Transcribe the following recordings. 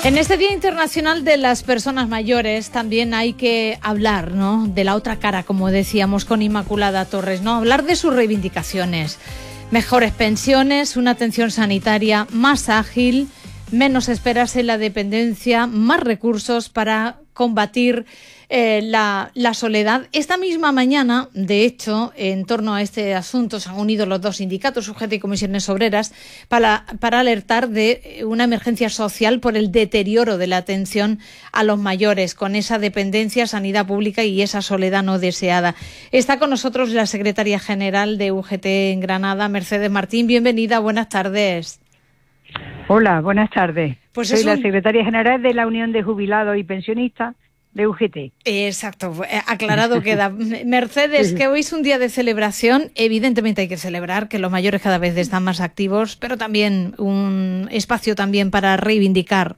En este Día Internacional de las Personas Mayores también hay que hablar, ¿no?, de la otra cara, como decíamos con Inmaculada Torres, ¿no? Hablar de sus reivindicaciones. Mejores pensiones, una atención sanitaria más ágil, menos esperas en la dependencia, más recursos para combatir la soledad. Esta misma mañana, de hecho, en torno a este asunto se han unido los dos sindicatos, UGT y Comisiones Obreras, para alertar de una emergencia social por el deterioro de la atención a los mayores, con esa dependencia, sanidad pública y esa soledad no deseada. Está con nosotros la secretaria general de UGT en Granada, Mercedes Martín. Bienvenida, buenas tardes. Hola, buenas tardes. Pues soy la secretaria general de la Unión de Jubilados y Pensionistas de UGT. Exacto, aclarado queda. Mercedes, que hoy es un día de celebración. Evidentemente hay que celebrar que los mayores cada vez están más activos, pero también un espacio también para reivindicar.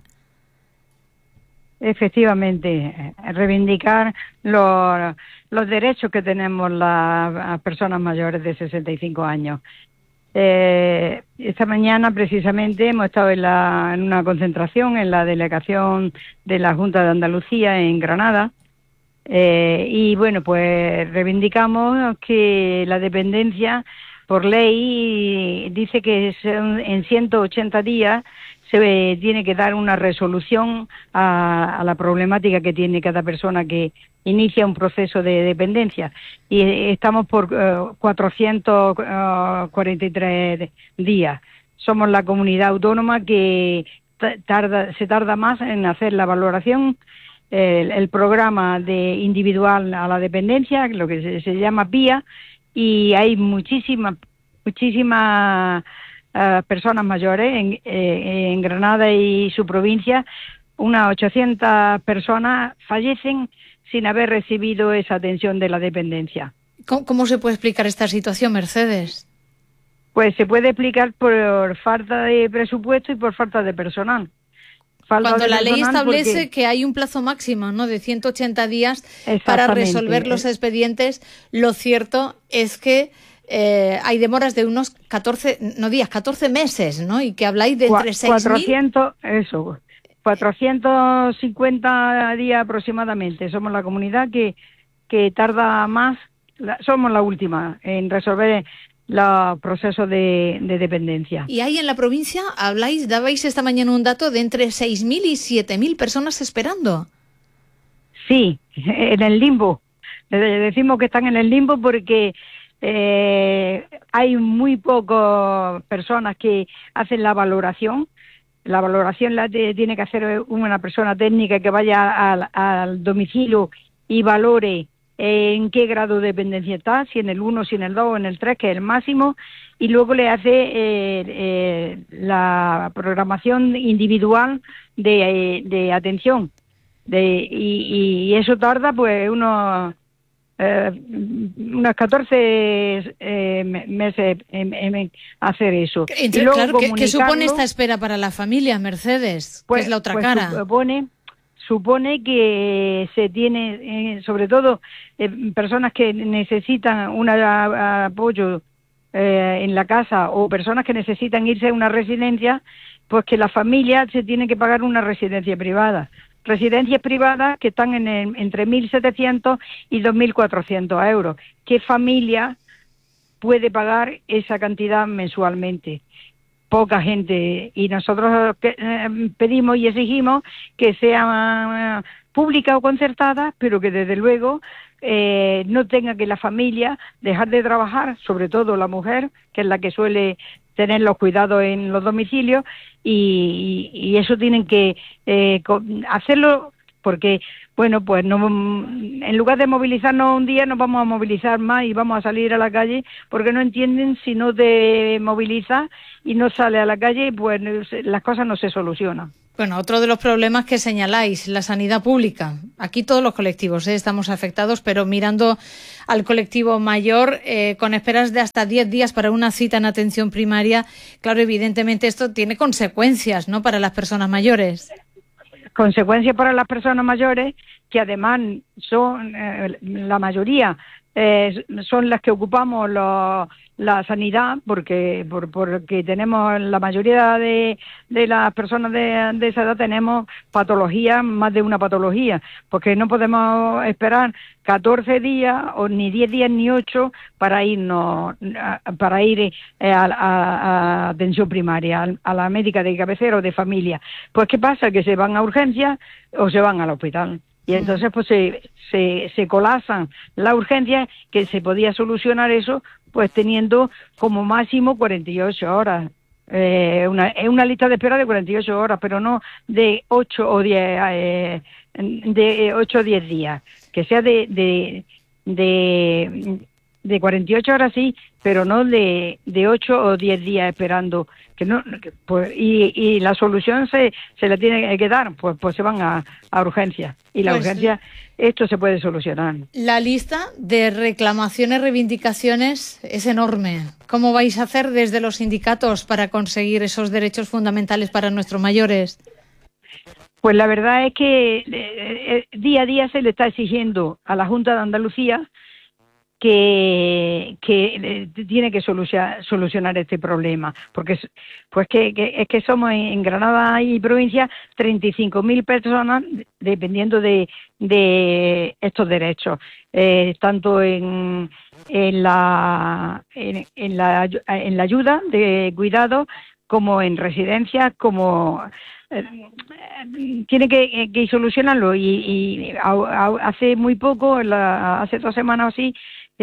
Efectivamente, reivindicar los derechos que tenemos las personas mayores de 65 años. Esta mañana precisamente hemos estado en una concentración en la delegación de la Junta de Andalucía en Granada y bueno, pues reivindicamos que la dependencia por ley dice que en 180 días se tiene que dar una resolución a la problemática que tiene cada persona que inicia un proceso de dependencia. Y estamos por 443 días. Somos la comunidad autónoma que se tarda más en hacer la valoración, el programa de individual a la dependencia, lo que se llama PIA, y hay muchísimas personas mayores en Granada y su provincia. Unas 800 personas fallecen sin haber recibido esa atención de la dependencia. ¿Cómo se puede explicar esta situación, Mercedes? Pues se puede explicar por falta de presupuesto y por falta de personal. Cuando la ley establece que hay un plazo máximo, ¿no?, de 180 días para resolver los expedientes, lo cierto es que hay demoras de unos 14 meses, ¿no? Y que habláis de entre 6.000... 450 días aproximadamente. Somos la comunidad que tarda más, somos la última en resolver los procesos de dependencia. Y ahí en la provincia dabais esta mañana un dato de entre 6.000 y 7.000 personas esperando. Sí, en el limbo. Decimos que están en el limbo porque hay muy pocas personas que hacen la valoración. La valoración la tiene que hacer una persona técnica que vaya al domicilio y valore en qué grado de dependencia está, si en el 1, si en el 2 o en el 3, que es el máximo, y luego le hace la programación individual de atención. Y eso tarda pues unos 14 meses en hacer eso. Claro, ¿qué supone esta espera para la familia, Mercedes? Pues, ¿Qué es la otra cara? Supone que se tiene, sobre todo, personas que necesitan un apoyo en la casa o personas que necesitan irse a una residencia, pues que la familia se tiene que pagar una residencia privada. Residencias privadas que están entre 1.700 y 2.400 euros. ¿Qué familia puede pagar esa cantidad mensualmente? Poca gente. Y nosotros pedimos y exigimos que sea pública o concertada, pero que desde luego no tenga que la familia dejar de trabajar, sobre todo la mujer, que es la que suele tener los cuidados en los domicilios, y eso tienen que hacerlo porque, bueno, pues no, en lugar de movilizarnos un día nos vamos a movilizar más y vamos a salir a la calle porque no entienden si no te movilizas y no sales a la calle, pues las cosas no se solucionan. Bueno, otro de los problemas que señaláis, la sanidad pública. Aquí todos los colectivos estamos afectados, pero mirando al colectivo mayor, con esperas de hasta 10 días para una cita en atención primaria, claro, evidentemente esto tiene consecuencias, ¿no?, para las personas mayores. Consecuencias para las personas mayores, que además son la mayoría son las que ocupamos la sanidad, porque tenemos la mayoría de las personas de esa edad tenemos patologías, más de una patología, porque no podemos esperar 14 días o ni 10 días ni 8 para ir a atención primaria, a la médica de cabecera o de familia. Pues ¿qué pasa? Que se van a urgencias o se van al hospital. Y entonces pues se colapsan las urgencias, que se podía solucionar eso pues teniendo como máximo 48 horas. Es una lista de espera de 48 horas, pero no de 8 o 10 días, que sea de 48 horas sí, pero no de 8 o 10 días esperando, y la solución se la tiene que dar, pues se van a urgencias, y la urgencia esto se puede solucionar. La lista de reclamaciones, reivindicaciones es enorme. ¿Cómo vais a hacer desde los sindicatos para conseguir esos derechos fundamentales para nuestros mayores? Pues la verdad es que día a día se le está exigiendo a la Junta de Andalucía que tiene que solucionar este problema, porque es que somos en Granada y provincia 35.000 personas dependiendo de estos derechos, tanto en la ayuda de cuidado como en residencias, como tiene que solucionarlo, y hace muy poco, hace 2 semanas o así,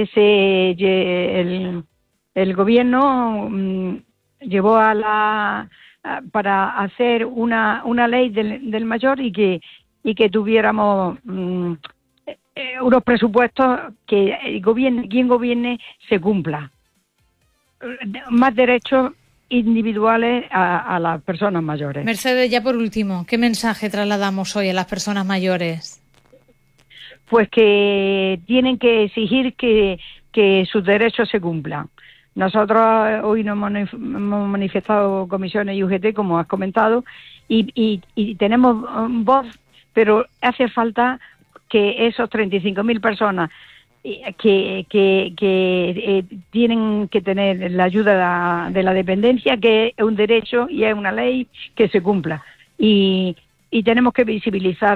el gobierno llevó para hacer una ley del mayor y que tuviéramos unos presupuestos que quien gobierne se cumpla. Más derechos individuales a las personas mayores. Mercedes, ya por último, ¿qué mensaje trasladamos hoy a las personas mayores? Pues que tienen que exigir que sus derechos se cumplan. Nosotros hoy nos hemos manifestado comisiones y UGT, como has comentado, y tenemos voz, pero hace falta que esos 35.000 personas que tienen que tener la ayuda de la dependencia, que es un derecho y es una ley, que se cumpla. Y tenemos que visibilizar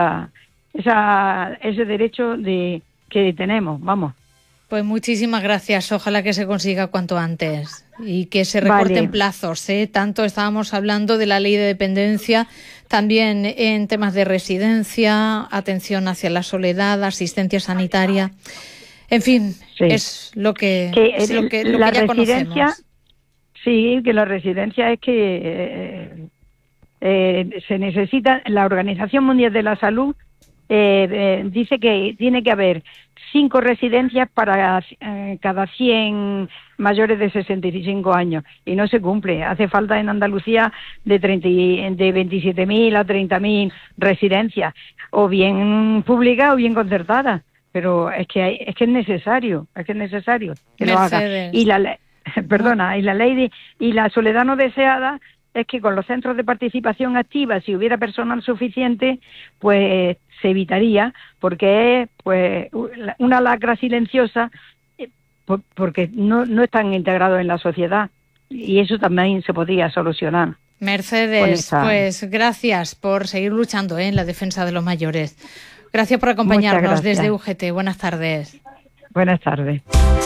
ese derecho que tenemos, vamos. Pues muchísimas gracias. Ojalá que se consiga cuanto antes y que se recorten plazos. Tanto estábamos hablando de la ley de dependencia, también en temas de residencia, atención hacia la soledad, asistencia sanitaria. En fin, es lo que ya conocemos. Sí, que la residencia es que se necesita. La Organización Mundial de la Salud dice que tiene que haber 5 residencias para cada 100 mayores de 65 años, y no se cumple. Hace falta en Andalucía de 27.000 a 30.000 residencias, o bien públicas o bien concertadas, pero es que es necesario que lo haga. Y la ley y la soledad no deseada es que con los centros de participación activa, si hubiera personal suficiente, pues se evitaría, porque es pues una lacra silenciosa, porque no están integrados en la sociedad, y eso también se podría solucionar. Mercedes, pues gracias por seguir luchando en la defensa de los mayores. Gracias por acompañarnos desde UGT. Buenas tardes. Buenas tardes.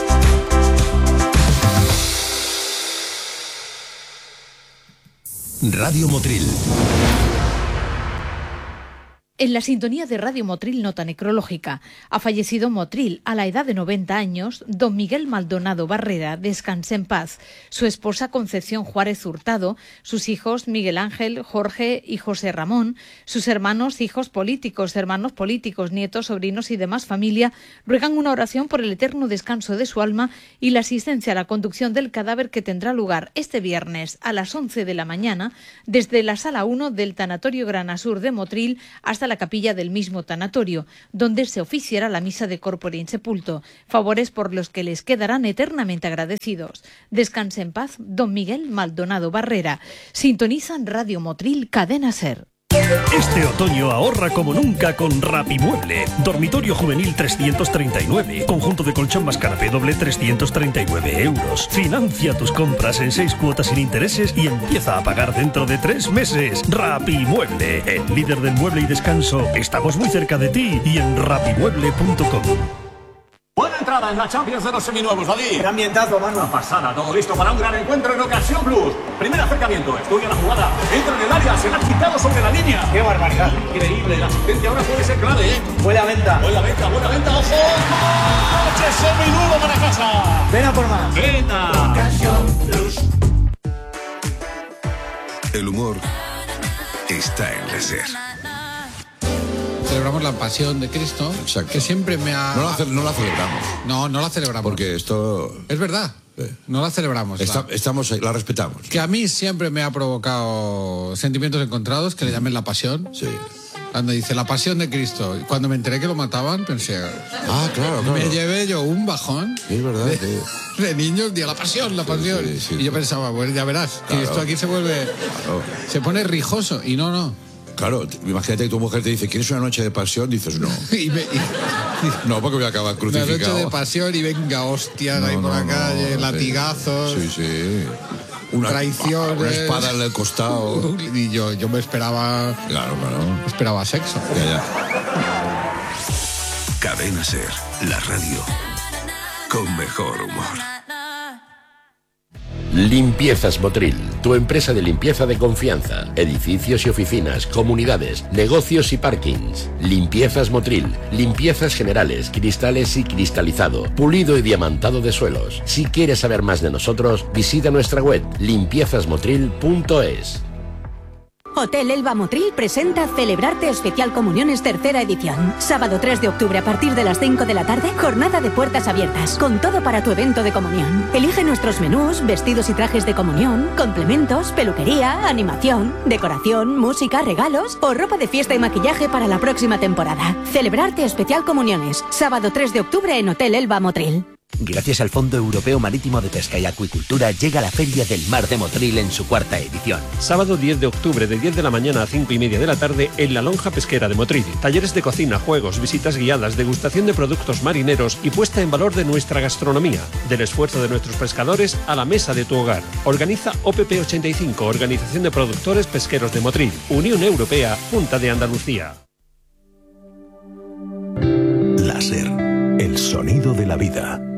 Radio Motril. En la sintonía de Radio Motril, nota necrológica. Ha fallecido Motril a la edad de 90 años, don Miguel Maldonado Barrera, descanse en paz, su esposa Concepción Juárez Hurtado, sus hijos Miguel Ángel, Jorge y José Ramón, sus hermanos, hijos políticos, hermanos políticos, nietos, sobrinos y demás familia, ruegan una oración por el eterno descanso de su alma y la asistencia a la conducción del cadáver, que tendrá lugar este viernes a las 11 de la mañana desde la Sala 1 del Tanatorio Granasur de Motril hasta la capilla del mismo tanatorio, donde se oficiará la misa de corpore insepulto, favores por los que les quedarán eternamente agradecidos. Descanse en paz, don Miguel Maldonado Barrera. Sintonizan Radio Motril, Cadena SER. Este otoño ahorra como nunca con Rapimueble. Dormitorio juvenil 339. Conjunto de colchón más canapé doble 339 euros. Financia tus compras en 6 cuotas sin intereses y empieza a pagar dentro de 3 meses. Rapimueble, el líder del mueble y descanso. Estamos muy cerca de ti y en rapimueble.com. Buena entrada en la Champions de los seminuevos, David. Qué ambientazo, mano. Una pasada, todo listo para un gran encuentro en Ocasión Plus. Primer acercamiento, estudia la jugada, entra en el área, se la ha quitado sobre la línea. Qué barbaridad. Increíble, la asistencia ahora puede ser clave, ¿eh? Buena venta. Buena venta, ojo. ¡Coche seminuevo para casa! Ven a por más. ¡Venga! Ocasión Plus. El humor está en la SER. Celebramos la pasión de Cristo. Exacto. Que siempre me ha... No la celebramos. No la celebramos. Porque esto... Es verdad. No la celebramos. Estamos ahí, la respetamos. Que a mí siempre me ha provocado sentimientos encontrados, que le llamen la pasión. Sí. Cuando dice la pasión de Cristo, cuando me enteré que lo mataban, pensé... Claro. Me llevé yo un bajón. Sí, es verdad. De niños, la pasión. Sí, y yo pensaba, bueno, ya verás, claro. que esto aquí se vuelve... Claro. Se pone rijoso, y no. Claro, imagínate que tu mujer te dice, ¿quieres una noche de pasión? Dices, no. No, porque voy a acabar crucificado. Una noche de pasión y venga, hostias ahí por la calle, latigazos. Sí. Traiciones. Una espada en el costado. Y yo me esperaba... Claro. Esperaba sexo. Ya. Cadena SER, la radio con mejor humor. Limpiezas Motril, tu empresa de limpieza de confianza. Edificios y oficinas, comunidades, negocios y parkings. Limpiezas Motril, limpiezas generales, cristales y cristalizado, pulido y diamantado de suelos. Si quieres saber más de nosotros, visita nuestra web limpiezasmotril.es. Hotel Elba Motril presenta Celebrarte Especial Comuniones tercera edición. Sábado 3 de octubre a partir de las 5 de la tarde, jornada de puertas abiertas, con todo para tu evento de comunión. Elige nuestros menús, vestidos y trajes de comunión, complementos, peluquería, animación, decoración, música, regalos o ropa de fiesta y maquillaje para la próxima temporada. Celebrarte Especial Comuniones, sábado 3 de octubre en Hotel Elba Motril. Gracias al Fondo Europeo Marítimo de Pesca y Acuicultura llega la Feria del Mar de Motril en su 4ª edición. Sábado 10 de octubre de 10 de la mañana a 5:30 de la tarde en la Lonja Pesquera de Motril. Talleres de cocina, juegos, visitas guiadas, degustación de productos marineros y puesta en valor de nuestra gastronomía. Del esfuerzo de nuestros pescadores a la mesa de tu hogar. Organiza OPP85, Organización de Productores Pesqueros de Motril. Unión Europea, Junta de Andalucía. La SER, el sonido de la vida.